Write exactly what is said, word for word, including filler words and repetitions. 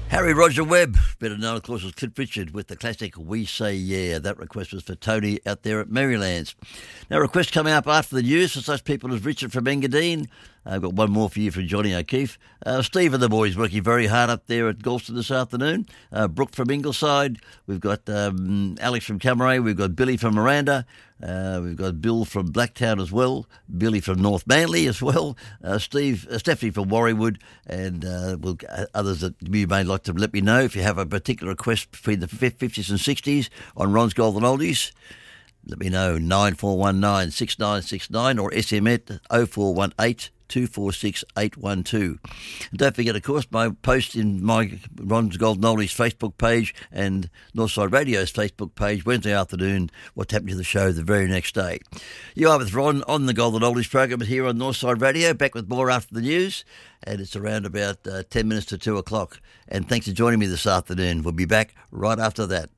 Harry Roger Webb, better known of course as Cliff Richard, with the classic We Say Yeah. That request was for Tony out there at Marylands. Now, request coming up after the news for such people as Richard from Engadine. I've got one more for you from Johnny O'Keefe. Uh, Steve and the boys working very hard up there at Galston this afternoon. Uh, Brooke from Ingleside. We've got um, Alex from Camaray. We've got Billy from Miranda. Uh, we've got Bill from Blacktown as well. Billy from North Manly as well. Uh, Steve, uh, Stephanie from Warriewood. And uh, we'll, uh, others that you may like to let me know if you have a particular request between the fifties and sixties on Ron's Golden Oldies. Let me know, nine four one nine, six nine six nine or S M S oh four one eight, two four six, eight one two. And don't forget, of course, my post in my Ron's Golden Oldies Facebook page and Northside Radio's Facebook page Wednesday afternoon, what's happening to the show the very next day. You are with Ron on the Golden Oldies program here on Northside Radio, back with more after the news, and it's around about uh, ten minutes to two o'clock. And thanks for joining me this afternoon. We'll be back right after that.